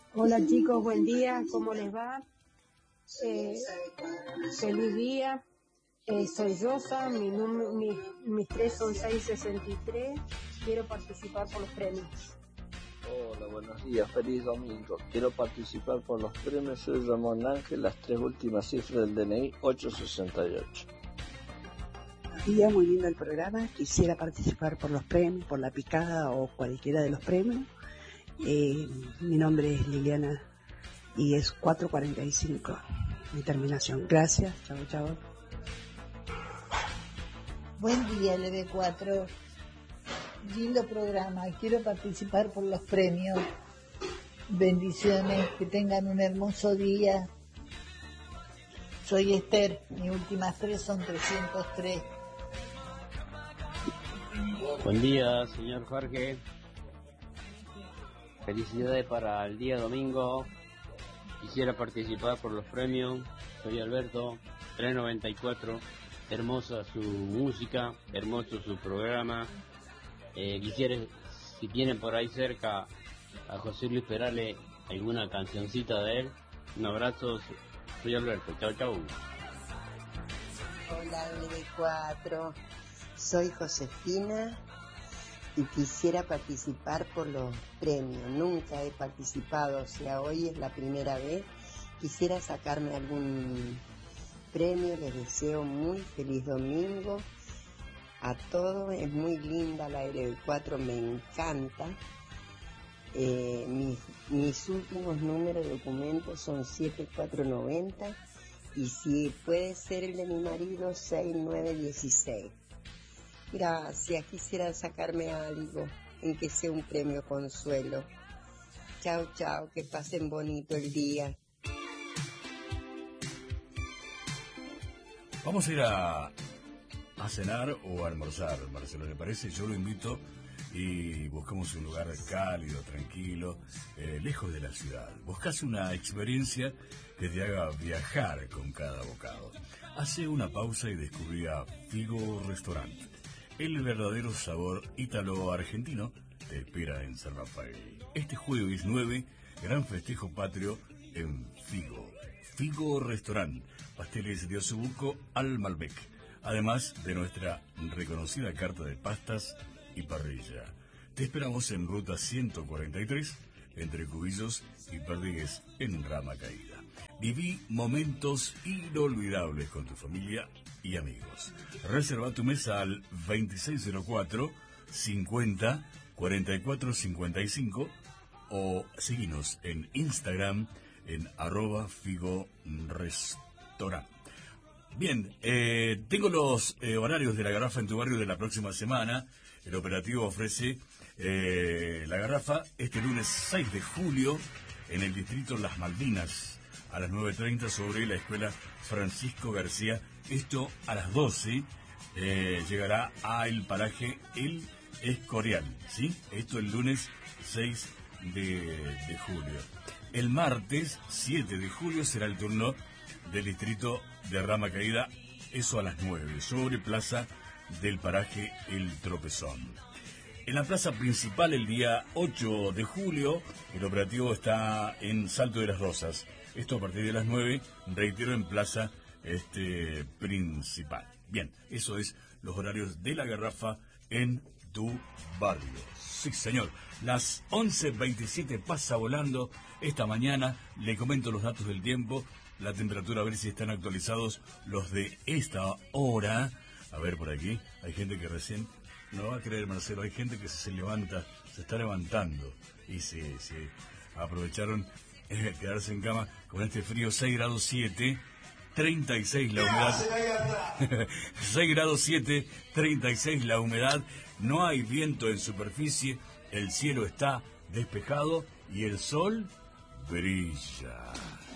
Hola chicos, buen día, ¿cómo les va? Feliz día. Soy Rosa, mis tres son 663. Quiero participar por los premios. Hola, buenos días, feliz domingo. Quiero participar por los premios. Soy Ramón Ángel, las tres últimas cifras del DNI 868. Buenos días, muy lindo el programa. Quisiera participar por los premios, por la picada o cualquiera de los premios. Mi nombre es Liliana y es 445 mi terminación. Gracias, chao, chao. Buen día, LB4. Lindo programa. Quiero participar por los premios. Bendiciones, que tengan un hermoso día. Soy Esther, mis últimas tres son 303. Buen día, señor Jorge. Felicidades para el día domingo. Quisiera participar por los premios. Soy Alberto, 394. Hermosa su música, hermoso su programa. Quisiera, si tienen por ahí cerca a José Luis Perales, alguna cancioncita de él. Un abrazo, soy Alberto. Chau, chau. Hola, LB4. Soy Josefina y quisiera participar por los premios. Nunca he participado, o sea, hoy es la primera vez. Quisiera sacarme algún premio. Les deseo muy feliz domingo a todos. Es muy linda la LB4, me encanta. Mis últimos números de documentos son 7490 y si puede ser el de mi marido 6916. Gracias, quisiera sacarme algo, en que sea un premio consuelo. Chao, chao, que pasen bonito el día. Vamos a ir a cenar o a almorzar, Marcelo, ¿le parece? Yo lo invito y buscamos un lugar cálido, tranquilo, lejos de la ciudad. Buscas una experiencia que te haga viajar con cada bocado. Hace una pausa y descubrí a Figo Restaurant. El verdadero sabor ítalo-argentino te espera en San Rafael. Este jueves 9, gran festejo patrio en Figo. Figo Restaurant, pasteles de osobuco al Malbec, además de nuestra reconocida carta de pastas y parrilla. Te esperamos en ruta 143, entre Cubillos y Perdigues, en Rama Caída. Viví momentos inolvidables con tu familia y amigos. Reserva tu mesa al 2604 50 44 55 o seguinos en Instagram en @FigoRestaurant. Bien, tengo los horarios de La Garrafa en tu barrio de la próxima semana. El operativo ofrece La Garrafa este lunes 6 de julio en el distrito Las Malvinas a las 9:30 sobre la escuela Francisco García. Esto a las 12 llegará al paraje El Escorial, ¿sí? Esto el lunes 6 de julio. El martes 7 de julio será el turno del distrito de Rama Caída, eso a las 9, sobre Plaza del Paraje El Tropezón. En la plaza principal el día 8 de julio, el operativo está en Salto de las Rosas. Esto a partir de las 9, reitero, en plaza principal. Bien, eso es los horarios de La Garrafa en tu barrio. Sí, señor. Las 11:27 pasa volando esta mañana. Le comento los datos del tiempo. La temperatura, a ver si están actualizados los de esta hora. A ver, por aquí hay gente que recién, no va a creer, Marcelo, hay gente que se levanta, se está levantando. Y sí, aprovecharon quedarse en cama con este frío. 6 grados 7, 36 la humedad. 6 grados 7, 36 la humedad. No hay viento en superficie. El cielo está despejado y el sol brilla.